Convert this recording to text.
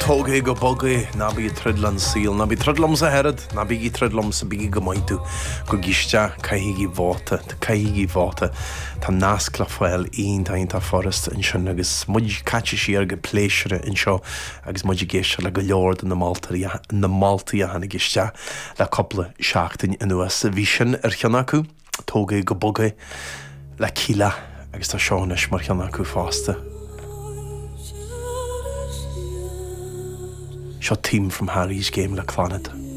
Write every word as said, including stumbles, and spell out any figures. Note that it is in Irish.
Tóga go boga na bí tridlan síl, na bí tridlam sa herad, na bí tridlam sa bí go maitú go giste caihí bháta, caihí bháta tá nasclafuil on ta ta forest in sin agus mud catch siar go pléisiire in seo agus mud géiste le go leor na Maltaí na Maltaí a hana giste le coppla seachtain in nuas bhí sin ar cheanna acu tóga go boga le cíla agus tá seánis mar cheanna acu fásta. Shot team from Harry's game like Planet.